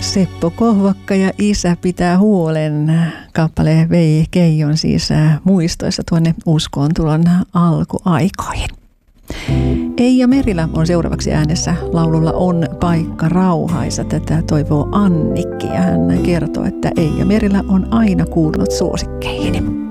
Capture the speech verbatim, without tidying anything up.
Seppo Kohvakka ja Isä pitää huolen. Kappale vei Keijon siis muistoissa tuonne uskoon tulon alkuaikoihin. Eija Merilä on seuraavaksi äänessä. Laululla On paikka rauhaisa. Tätä toivoo Annikki ja hän kertoo, että Eija Merilä on aina kuulunut suosikkeihin.